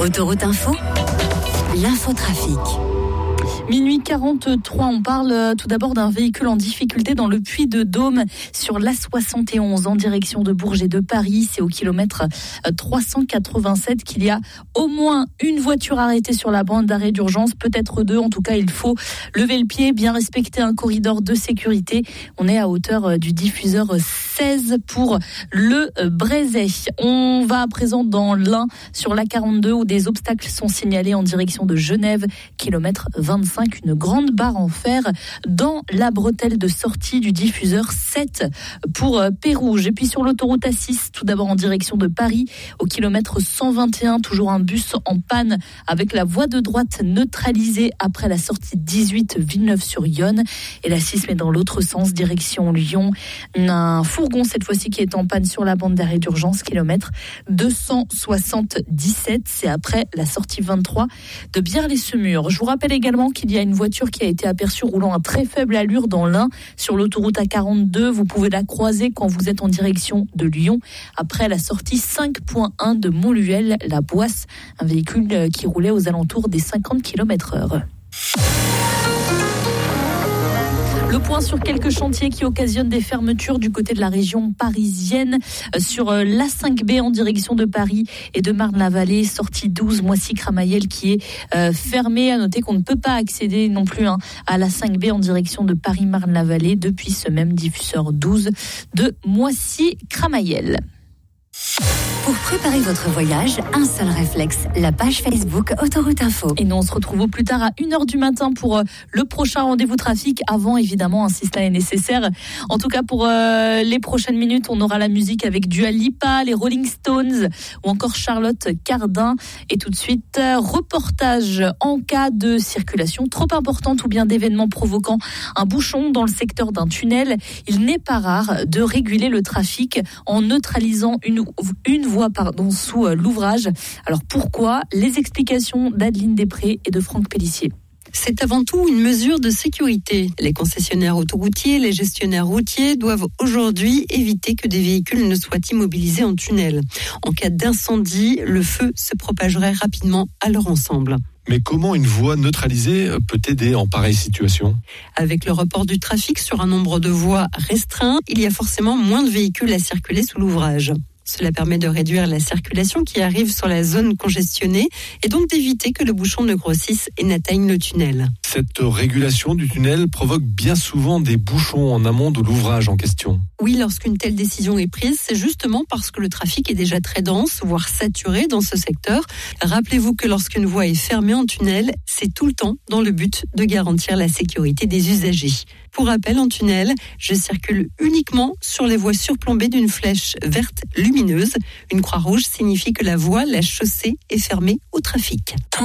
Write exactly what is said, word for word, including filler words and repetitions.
Autoroute Info, l'infotrafic. Minuit quarante-trois, on parle tout d'abord d'un véhicule en difficulté dans le Puy-de-Dôme sur l'A soixante et onze en direction de Bourges et de Paris. C'est au kilomètre trois cent quatre-vingt-sept qu'il y a au moins une voiture arrêtée sur la bande d'arrêt d'urgence, peut-être deux. En tout cas, il faut lever le pied, bien respecter un corridor de sécurité. On est à hauteur du diffuseur seize pour le Brézay. On va à présent dans l'Ain sur l'A quarante-deux où des obstacles sont signalés en direction de Genève, kilomètre vingt-cinq. Une grande barre en fer dans la bretelle de sortie du diffuseur sept pour Pérouge. Et puis sur l'autoroute A six, tout d'abord en direction de Paris, au kilomètre cent vingt et un, toujours un bus en panne avec la voie de droite neutralisée après la sortie dix-huit Villeneuve-sur-Yonne. Et la six met dans l'autre sens, direction Lyon. Un fourgon cette fois-ci qui est en panne sur la bande d'arrêt d'urgence, kilomètre deux cent soixante-dix-sept. C'est après la sortie vingt-trois de Bière-les-Semurs. Je vous rappelle également qu'il Il y a une voiture qui a été aperçue roulant à très faible allure dans l'Ain sur l'autoroute A quarante-deux. Vous pouvez la croiser quand vous êtes en direction de Lyon après la sortie cinq point un de Montluel, la Boisse, un véhicule qui roulait aux alentours des cinquante kilomètres heure. Le point sur quelques chantiers qui occasionnent des fermetures du côté de la région parisienne. Sur l'A cinq B en direction de Paris et de Marne-la-Vallée, sortie douze, Moissy-Cramayel qui est euh, fermée. À noter qu'on ne peut pas accéder non plus hein, à l'A cinq B en direction de Paris-Marne-la-Vallée depuis ce même diffuseur douze de Moissy-Cramayel. Pour préparer votre voyage, un seul réflexe, la page Facebook Autoroute Info. Et nous, on se retrouve au plus tard à une heure du matin pour euh, le prochain rendez-vous trafic. Avant, évidemment, hein, si cela est nécessaire. En tout cas, pour euh, les prochaines minutes, on aura la musique avec Dua Lipa, les Rolling Stones ou encore Charlotte Cardin. Et tout de suite, euh, reportage en cas de circulation trop importante ou bien d'événements provoquant un bouchon dans le secteur d'un tunnel. Il n'est pas rare de réguler le trafic en neutralisant une, une voie pardon, sous l'ouvrage. Alors pourquoi ? Les explications d'Adeline Després et de Franck Pellissier. C'est avant tout une mesure de sécurité. Les concessionnaires autoroutiers, les gestionnaires routiers doivent aujourd'hui éviter que des véhicules ne soient immobilisés en tunnel. En cas d'incendie, le feu se propagerait rapidement à leur ensemble. Mais comment une voie neutralisée peut aider en pareille situation ? Avec le report du trafic sur un nombre de voies restreint, il y a forcément moins de véhicules à circuler sous l'ouvrage. Cela permet de réduire la circulation qui arrive sur la zone congestionnée et donc d'éviter que le bouchon ne grossisse et n'atteigne le tunnel. Cette régulation du tunnel provoque bien souvent des bouchons en amont de l'ouvrage en question. Oui, lorsqu'une telle décision est prise, c'est justement parce que le trafic est déjà très dense, voire saturé dans ce secteur. Rappelez-vous que lorsqu'une voie est fermée en tunnel, c'est tout le temps dans le but de garantir la sécurité des usagers. Pour rappel, en tunnel, je circule uniquement sur les voies surplombées d'une flèche verte lumineuse. Une croix rouge signifie que la voie, la chaussée, est fermée au trafic.